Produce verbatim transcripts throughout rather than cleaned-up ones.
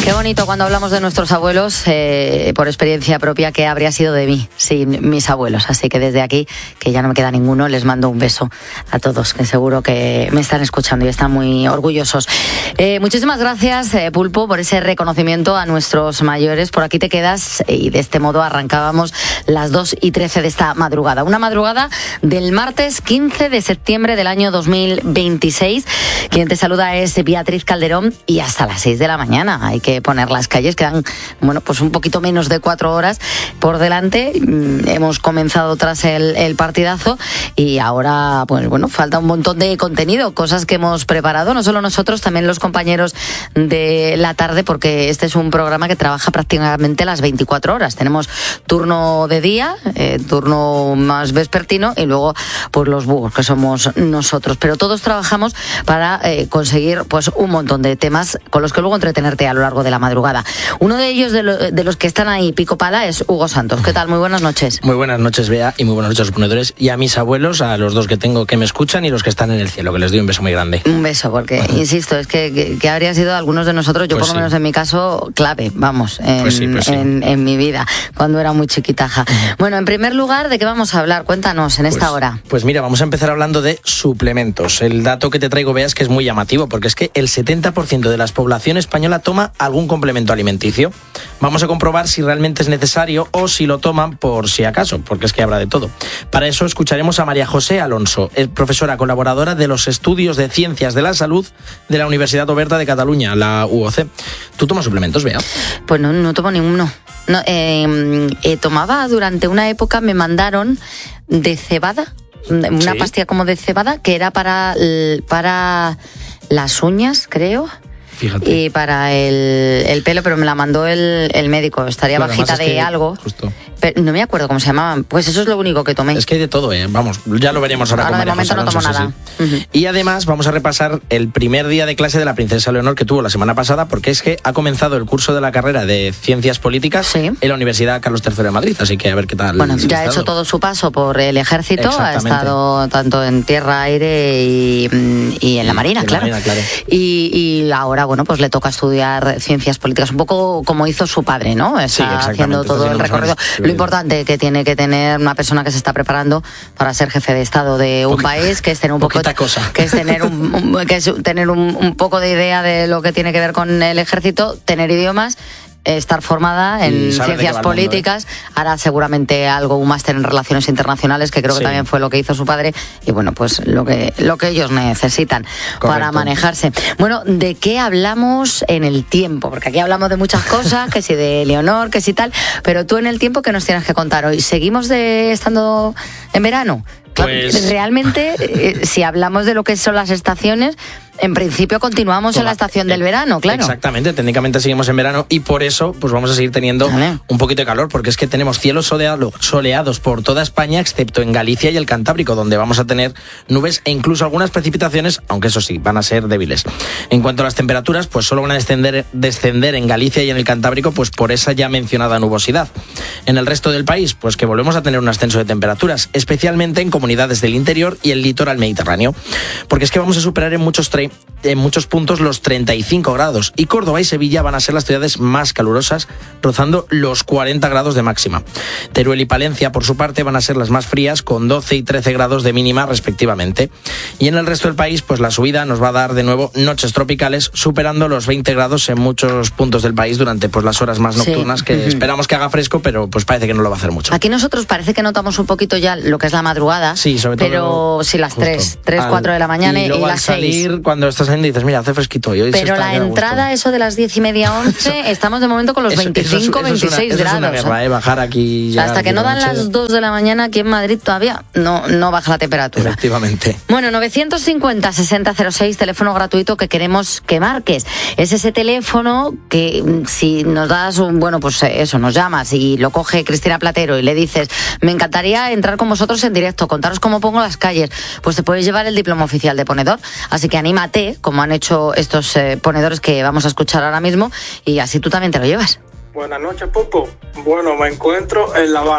Qué bonito cuando hablamos de nuestros abuelos, eh, por experiencia propia, qué habría sido de mí sin mis abuelos. Así que desde aquí, que ya no me queda ninguno, les mando un beso a todos, que seguro que me están escuchando y están muy orgullosos. Eh, muchísimas gracias, eh, Pulpo, por ese reconocimiento a nuestros mayores. Por aquí te quedas y de este modo arrancábamos las dos y trece de esta madrugada. Una madrugada del martes quince de septiembre del año dos mil veintiséis. Quien te saluda es Beatriz Calderón y hasta las seis de la mañana hay que poner las calles. Quedan, bueno, pues un poquito menos de cuatro horas por delante. Hemos comenzado tras el, el partidazo y ahora, pues bueno, falta un montón de contenido, cosas que hemos preparado, no solo nosotros, también los compañeros de la tarde, porque este es un programa que trabaja prácticamente las veinticuatro horas. Tenemos turno de día, eh, turno más vespertino y luego pues los búhos, que somos nosotros. Pero todos trabajamos para eh, conseguir pues un montón de temas con los que luego entretenerte a lo largo de la madrugada. Uno de ellos, de, lo, de los que están ahí pico pala, es Hugo Santos. ¿Qué tal? Muy buenas noches. Muy buenas noches, Bea, y muy buenas noches a los ponedores y a mis abuelos, a los dos que tengo que me escuchan y los que están en el cielo, que les doy un beso muy grande. Un beso, porque, insisto, es que, que, que habría sido algunos de nosotros, yo pues por lo sí. menos en mi caso, clave, vamos, en, pues sí, pues sí. en, en mi vida, cuando era muy chiquitaja. Bueno, en primer lugar, ¿de qué vamos a hablar? Cuéntanos en esta pues, hora. Pues mira, vamos a empezar hablando de suplementos. El dato que te traigo, Bea, es que es muy llamativo, porque es que el setenta por ciento de la población española toma algún complemento alimenticio. Vamos a comprobar si realmente es necesario o si lo toman por si acaso, porque es que habrá de todo. Para eso escucharemos a María José Alonso, es profesora colaboradora de los estudios de Ciencias de la Salud de la Universidad Oberta de Cataluña, la U O C. ¿Tú tomas suplementos, Bea? Pues no, no tomo ninguno. No, eh, eh, tomaba durante una época, me mandaron de cebada, una ¿Sí? pastilla como de cebada, que era para, para las uñas, creo. Fíjate. Y para el, el pelo, pero me la mandó el, el médico. Estaría claro, bajita de que, algo. Justo. Pero no me acuerdo cómo se llamaban. Pues eso es lo único que tomé. Es que hay de todo, ¿eh? Vamos, ya lo veremos ahora, ahora con de momento María José no tomo Alonso, nada. Sí, sí. Uh-huh. Y además vamos a repasar el primer día de clase de la princesa Leonor que tuvo la semana pasada, porque es que ha comenzado el curso de la carrera de Ciencias Políticas sí. en la Universidad Carlos tercero de Madrid, así que a ver qué tal. Bueno, ya ha hecho todo su paso por el ejército, ha estado tanto en tierra, aire y, y en la marina, en claro. La marina, claro. Y, y ahora, bueno, pues le toca estudiar Ciencias Políticas, un poco como hizo su padre, ¿no? Está sí, haciendo todo haciendo el recorrido. Lo importante que tiene que tener una persona que se está preparando para ser jefe de Estado de un Poquita, país, que es tener un poco cosa. que es tener un, un que es tener un, un poco de idea de lo que tiene que ver con el ejército, tener idiomas, estar formada en ciencias políticas, mundo, ¿eh? Hará seguramente algo, un máster en relaciones internacionales, que creo sí. que también fue lo que hizo su padre, y bueno, pues lo que, lo que ellos necesitan Correcto. Para manejarse. Bueno, ¿de qué hablamos en el tiempo? Porque aquí hablamos de muchas cosas, que si de Leonor, que si tal, pero tú en el tiempo, ¿qué nos tienes que contar hoy? ¿Seguimos de estando en verano? Pues... Realmente, eh, si hablamos de lo que son las estaciones, en principio continuamos Toma, en la estación del verano, claro. Exactamente, técnicamente seguimos en verano y por eso pues vamos a seguir teniendo vale. un poquito de calor, porque es que tenemos cielos soleado, soleados por toda España, excepto en Galicia y el Cantábrico, donde vamos a tener nubes e incluso algunas precipitaciones, aunque eso sí, van a ser débiles. En cuanto a las temperaturas, pues solo van a descender, descender en Galicia y en el Cantábrico, pues por esa ya mencionada nubosidad. En el resto del país, pues que volvemos a tener un ascenso de temperaturas, especialmente en comunidades del interior y el litoral mediterráneo, porque es que vamos a superar en muchos tre- en muchos puntos los treinta y cinco grados y Córdoba y Sevilla van a ser las ciudades más calurosas, rozando los cuarenta grados de máxima. Teruel y Palencia, por su parte, van a ser las más frías, con doce y trece grados de mínima respectivamente. Y en el resto del país, pues la subida nos va a dar de nuevo noches tropicales, superando los veinte grados en muchos puntos del país durante pues las horas más nocturnas, sí. que uh-huh. esperamos que haga fresco, pero pues parece que no lo va a hacer mucho. Aquí nosotros parece que notamos un poquito ya lo que es la madrugada, sí, sobre todo, pero sí las tres, tres, cuatro de la mañana y, y, luego y al las salir, seis. Cuando estás saliendo dices, mira, hace fresquito hoy. hoy pero la entrada, eso de las diez y media, once, estamos de momento con los eso, veinticinco, eso es, eso veintiséis es una, grados. Eso es una guerra, ¿eh? Bajar aquí... O sea, hasta que no dan las dos de la mañana aquí en Madrid todavía no, no baja la temperatura. Efectivamente. Bueno, novecientos cincuenta, sesenta cero seis, teléfono gratuito que queremos que marques. Es ese teléfono que si nos das un, bueno, pues eso, nos llamas y lo coge Cristina Platero y le dices, me encantaría entrar con vosotros en directo, contaros cómo pongo las calles, pues te puedes llevar el diploma oficial de ponedor. Así que anímate, como han hecho estos eh, ponedores que vamos a escuchar ahora mismo, y así tú también te lo llevas. Buenas noches, Pupo. Bueno, me encuentro en La Habana,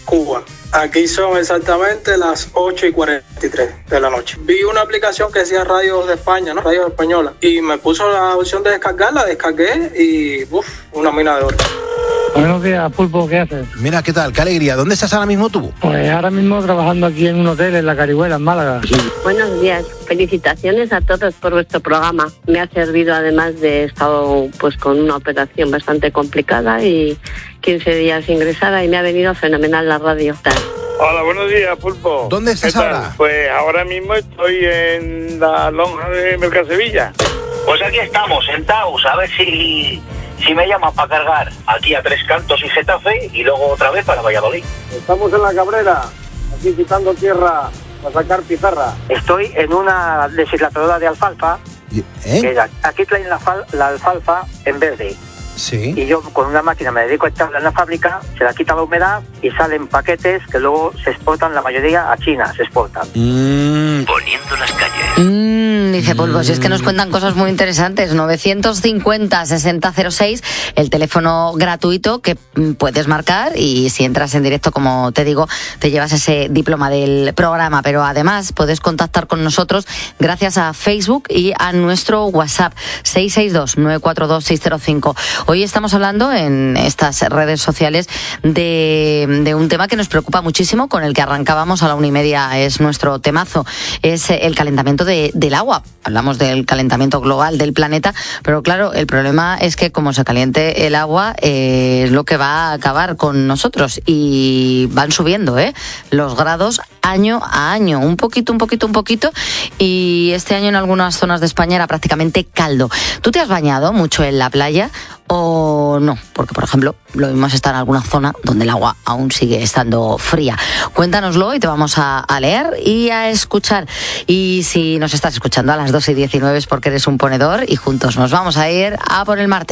Cuba. Aquí son exactamente las ocho y cuarenta y tres de la noche. Vi una aplicación que decía Radios de España, ¿no? Radios Española. Y me puso la opción de descargarla, descargué y uff, una mina de oro. Buenos días, Pulpo, ¿qué haces? Mira, ¿qué tal? Qué alegría. ¿Dónde estás ahora mismo tú? Pues ahora mismo trabajando aquí en un hotel en La Carihuela, en Málaga. Sí. Buenos días. Felicitaciones a todos por vuestro programa. Me ha servido, además de he estado pues con una operación bastante complicada y quince días ingresada y me ha venido fenomenal la radio. Hola, buenos días, Pulpo. ¿Dónde estás ahora? Pues ahora mismo estoy en la lonja de Mercasevilla. Pues aquí estamos, sentados, a ver si, si me llaman para cargar aquí a Tres Cantos y Getafe y luego otra vez para Valladolid. Estamos en la Cabrera, aquí quitando tierra para sacar pizarra. Estoy en una legisladora de alfalfa. ¿Eh? Que aquí traen la, fal, la alfalfa en verde. Sí. Y yo con una máquina me dedico a echarla en la fábrica, se la quita la humedad y salen paquetes que luego se exportan, la mayoría a China se exportan. Mm. Poniendo las calles. Mm, dice Pulpo, si es que nos cuentan cosas muy interesantes. Novecientos cincuenta, sesenta cero seis, el teléfono gratuito que puedes marcar y si entras en directo, como te digo, te llevas ese diploma del programa. Pero además puedes contactar con nosotros gracias a Facebook y a nuestro WhatsApp seis seis dos, nueve cuatro dos, seis cero cinco. Hoy estamos hablando en estas redes sociales de, de un tema que nos preocupa muchísimo, con el que arrancábamos a la una y media, es nuestro temazo, es el calentamiento de, del agua. Hablamos del calentamiento global del planeta, pero claro, el problema es que como se caliente el agua, eh, es lo que va a acabar con nosotros y van subiendo, ¿eh? los grados año a año, un poquito, un poquito, un poquito, y este año en algunas zonas de España era prácticamente caldo. ¿Tú te has bañado mucho en la playa o no? Porque, por ejemplo, lo mismo está en alguna zona donde el agua aún sigue estando fría. Cuéntanoslo y te vamos a, a leer y a escuchar. Y si nos estás escuchando a las dos y diecinueve es porque eres un ponedor y juntos nos vamos a ir a por el martes.